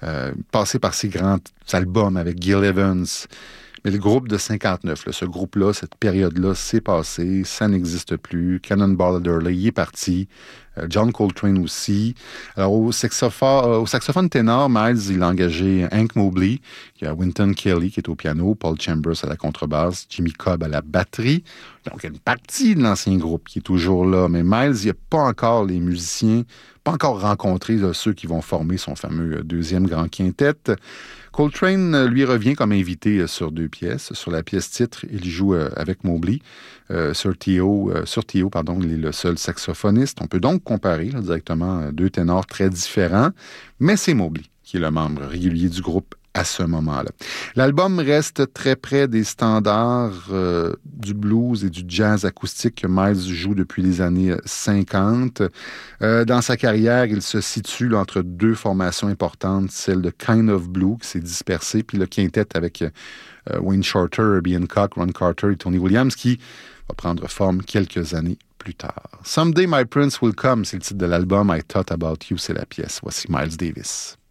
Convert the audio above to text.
passé par ses grands albums avec Gil Evans. Mais le groupe de 59, là, ce groupe-là, cette période-là, c'est passé, ça n'existe plus. Cannonball Adderley, il est parti. John Coltrane aussi. Alors, au saxophone ténor, Miles, il a engagé Hank Mobley, il y a Wynton Kelly qui est au piano, Paul Chambers à la contrebasse, Jimmy Cobb à la batterie. Donc, il y a une partie de l'ancien groupe qui est toujours là. Mais Miles, il n'y a pas encore les musiciens, pas encore rencontré ceux qui vont former son fameux deuxième grand quintet. Coltrane, lui, revient comme invité sur 2 pièces. Sur la pièce titre, il joue avec Mobley. Sur Théo, il est le seul saxophoniste. On peut donc comparer directement 2 ténors très différents, mais c'est Mobley qui est le membre régulier du groupe à ce moment-là. L'album reste très près des standards du blues et du jazz acoustique que Miles joue depuis les années 50. Dans sa carrière, il se situe là, entre 2 formations importantes, celle de Kind of Blue qui s'est dispersée, puis le quintet avec Wayne Shorter, Herbie Hancock, Ron Carter et Tony Williams qui va prendre forme quelques années plus tard. Someday My Prince Will Come, c'est le titre de l'album. I Thought About You, c'est la pièce. Voici Miles Davis.